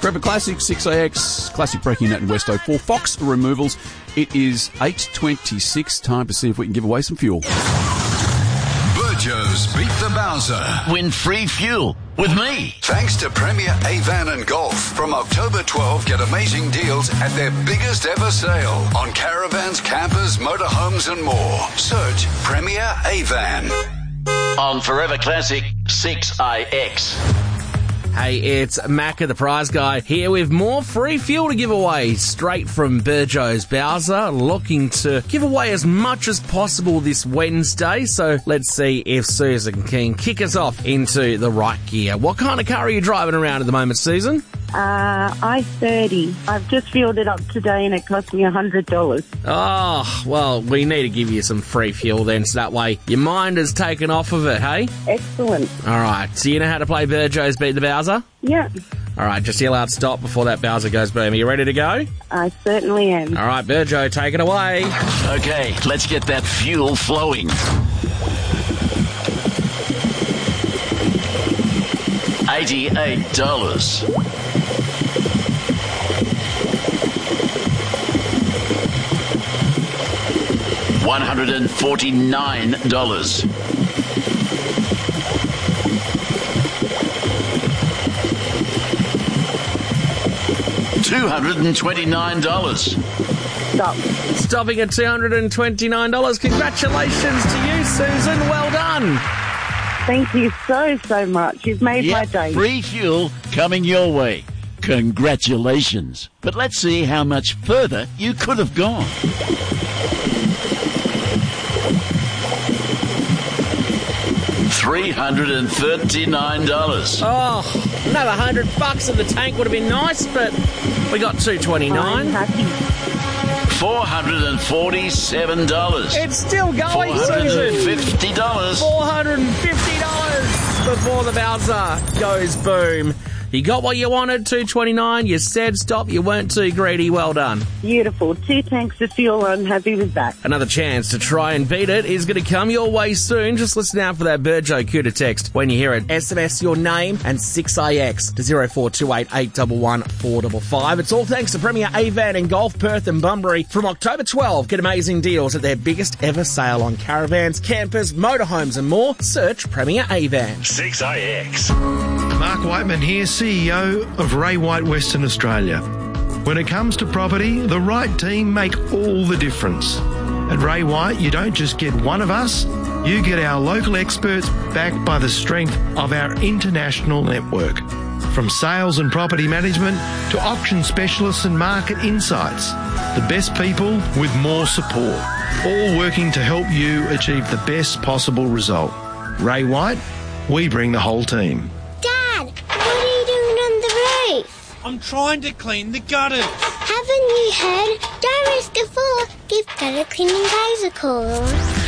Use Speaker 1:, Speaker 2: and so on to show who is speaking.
Speaker 1: Forever Classic, 6AX, Classic Breaking Net in West 04. Fox Removals. It is 8:26. Time to see if we can give away some fuel.
Speaker 2: Burjo's Beat the Bowser.
Speaker 3: Win free fuel with me.
Speaker 2: Thanks to Premier Avan and Golf. From October 12, get amazing deals at their biggest ever sale on caravans, campers, motorhomes and more. Search Premier Avan.
Speaker 3: On Forever Classic 6AX.
Speaker 4: Hey, it's Macca, the prize guy, here with more free fuel to give away straight from Burjo's Bowser, looking to give away as much as possible this Wednesday. So let's see if Susan can kick us off into the right gear. What kind of car are you driving around at the moment, Susan?
Speaker 5: I-30. I've just fueled it up today and it cost me $100.
Speaker 4: Oh, well, we need to give you some free fuel then, so that way your mind is taken off of it, hey?
Speaker 5: Excellent.
Speaker 4: All right, so you know how to play Burjo's Beat the Bowser?
Speaker 5: Yeah,
Speaker 4: All right, just yell out stop before that Bowser goes boom. Are you ready to go?
Speaker 5: I certainly am.
Speaker 4: All right, Burjo, take it away.
Speaker 3: Okay, let's get that fuel flowing. $88. $149. $229.
Speaker 5: Stop.
Speaker 4: Stopping at $229. Congratulations to you, Susan. Well done.
Speaker 5: Thank you so much. You've made my day.
Speaker 3: Free fuel coming your way. Congratulations. But let's see how much further you could have gone. $339.
Speaker 4: Oh, another $100 in the tank would have been nice, but we got $229.
Speaker 5: I'm happy.
Speaker 3: $447.
Speaker 4: It's still going, Susan.
Speaker 3: $450.
Speaker 4: $450 before the Bowser goes boom. You got what you wanted, $229. You said stop. You weren't too greedy. Well done.
Speaker 5: Beautiful. 2 tanks of fuel. I'm happy with that.
Speaker 4: Another chance to try and beat it is going to come your way soon. Just listen out for that Burjo cue to text. When you hear it, SMS your name and 6AX to 0428 811 455. It's all thanks to Premier Avan and Golf, Perth and Bunbury. From October 12, get amazing deals at their biggest ever sale on caravans, campers, motorhomes and more. Search Premier Avan.
Speaker 6: 6AX.
Speaker 7: Mark Whiteman here, CEO of Ray White Western Australia. When it comes to property, the right team make all the difference. At Ray White, you don't just get one of us, you get our local experts backed by the strength of our international network. From sales and property management to auction specialists and market insights, the best people with more support, all working to help you achieve the best possible result. Ray White, we bring the whole team.
Speaker 8: I'm trying to clean the gutters.
Speaker 9: Haven't you heard? Don't risk a fall. Give gutter cleaning guys a call.